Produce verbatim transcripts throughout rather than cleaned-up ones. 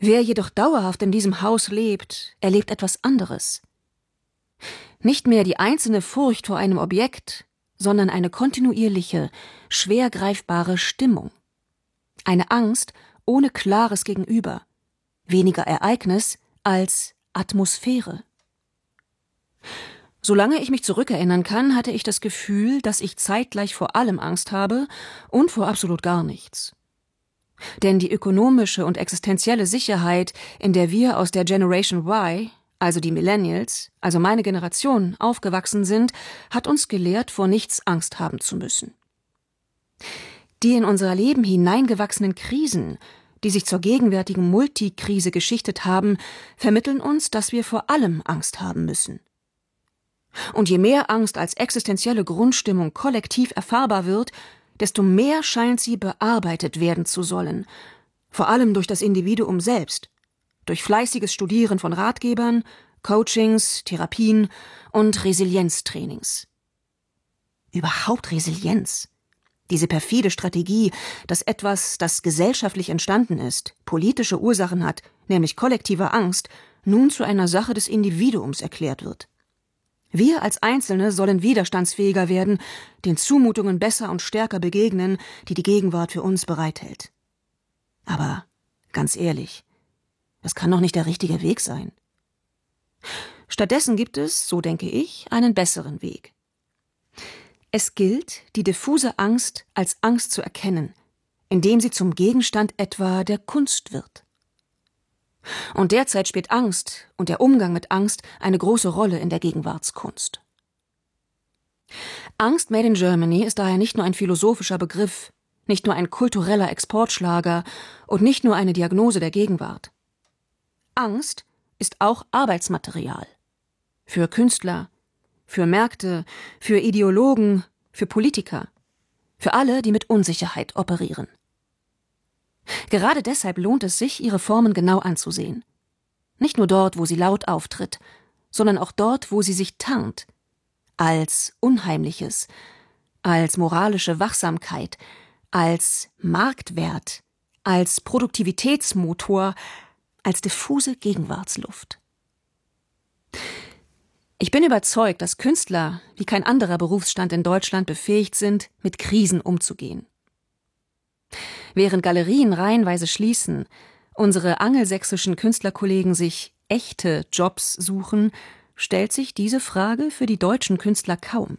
Wer jedoch dauerhaft in diesem Haus lebt, erlebt etwas anderes. Nicht mehr die einzelne Furcht vor einem Objekt, sondern eine kontinuierliche, schwer greifbare Stimmung. Eine Angst ohne klares Gegenüber, weniger Ereignis als Atmosphäre. Solange ich mich zurückerinnern kann, hatte ich das Gefühl, dass ich zeitgleich vor allem Angst habe und vor absolut gar nichts. Denn die ökonomische und existenzielle Sicherheit, in der wir aus der Generation Y, also die Millennials, also meine Generation, aufgewachsen sind, hat uns gelehrt, vor nichts Angst haben zu müssen. Die in unser Leben hineingewachsenen Krisen, die sich zur gegenwärtigen Multikrise geschichtet haben, vermitteln uns, dass wir vor allem Angst haben müssen. Und je mehr Angst als existenzielle Grundstimmung kollektiv erfahrbar wird, desto mehr scheint sie bearbeitet werden zu sollen, vor allem durch das Individuum selbst, durch fleißiges Studieren von Ratgebern, Coachings, Therapien und Resilienztrainings. Überhaupt Resilienz. Diese perfide Strategie, dass etwas, das gesellschaftlich entstanden ist, politische Ursachen hat, nämlich kollektive Angst, nun zu einer Sache des Individuums erklärt wird. Wir als Einzelne sollen widerstandsfähiger werden, den Zumutungen besser und stärker begegnen, die die Gegenwart für uns bereithält. Aber ganz ehrlich, das kann doch nicht der richtige Weg sein. Stattdessen gibt es, so denke ich, einen besseren Weg. Es gilt, die diffuse Angst als Angst zu erkennen, indem sie zum Gegenstand etwa der Kunst wird. Und derzeit spielt Angst und der Umgang mit Angst eine große Rolle in der Gegenwartskunst. Angst made in Germany ist daher nicht nur ein philosophischer Begriff, nicht nur ein kultureller Exportschlager und nicht nur eine Diagnose der Gegenwart. Angst ist auch Arbeitsmaterial. Für Künstler, für Märkte, für Ideologen, für Politiker, für alle, die mit Unsicherheit operieren. Gerade deshalb lohnt es sich, ihre Formen genau anzusehen. Nicht nur dort, wo sie laut auftritt, sondern auch dort, wo sie sich tarnt. Als Unheimliches, als moralische Wachsamkeit, als Marktwert, als Produktivitätsmotor, als diffuse Gegenwartsluft. Ich bin überzeugt, dass Künstler, wie kein anderer Berufsstand in Deutschland, befähigt sind, mit Krisen umzugehen. Während Galerien reihenweise schließen, unsere angelsächsischen Künstlerkollegen sich echte Jobs suchen, stellt sich diese Frage für die deutschen Künstler kaum.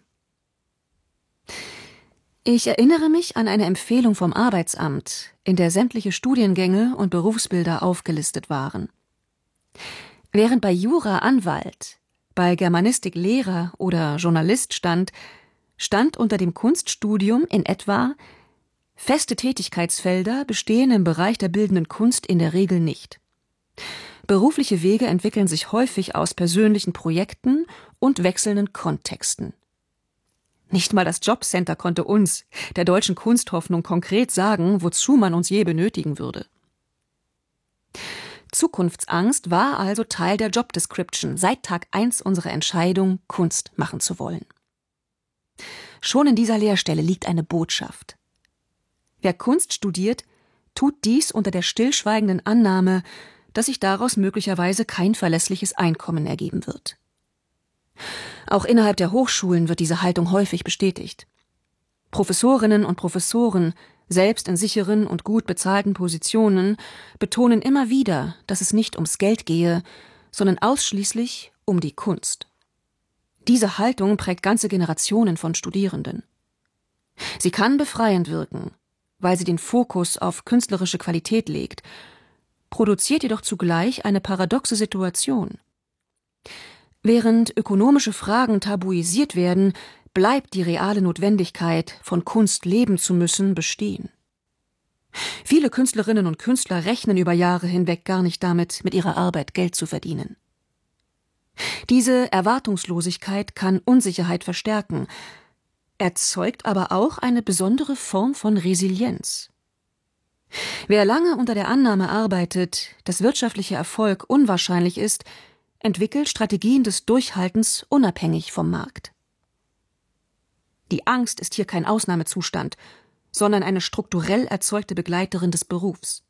Ich erinnere mich an eine Empfehlung vom Arbeitsamt, in der sämtliche Studiengänge und Berufsbilder aufgelistet waren. Während bei Jura Anwalt, bei Germanistik Lehrer oder Journalist stand, stand unter dem Kunststudium in etwa: Feste Tätigkeitsfelder bestehen im Bereich der bildenden Kunst in der Regel nicht. Berufliche Wege entwickeln sich häufig aus persönlichen Projekten und wechselnden Kontexten. Nicht mal das Jobcenter konnte uns, der deutschen Kunsthoffnung, konkret sagen, wozu man uns je benötigen würde. Zukunftsangst war also Teil der Job Description seit Tag eins unserer Entscheidung, Kunst machen zu wollen. Schon in dieser Leerstelle liegt eine Botschaft. Wer Kunst studiert, tut dies unter der stillschweigenden Annahme, dass sich daraus möglicherweise kein verlässliches Einkommen ergeben wird. Auch innerhalb der Hochschulen wird diese Haltung häufig bestätigt. Professorinnen und Professoren, selbst in sicheren und gut bezahlten Positionen, betonen immer wieder, dass es nicht ums Geld gehe, sondern ausschließlich um die Kunst. Diese Haltung prägt ganze Generationen von Studierenden. Sie kann befreiend wirken, weil sie den Fokus auf künstlerische Qualität legt, produziert jedoch zugleich eine paradoxe Situation. Während ökonomische Fragen tabuisiert werden, bleibt die reale Notwendigkeit, von Kunst leben zu müssen, bestehen. Viele Künstlerinnen und Künstler rechnen über Jahre hinweg gar nicht damit, mit ihrer Arbeit Geld zu verdienen. Diese Erwartungslosigkeit kann Unsicherheit verstärken, erzeugt aber auch eine besondere Form von Resilienz. Wer lange unter der Annahme arbeitet, dass wirtschaftlicher Erfolg unwahrscheinlich ist, entwickelt Strategien des Durchhaltens unabhängig vom Markt. Die Angst ist hier kein Ausnahmezustand, sondern eine strukturell erzeugte Begleiterin des Berufs.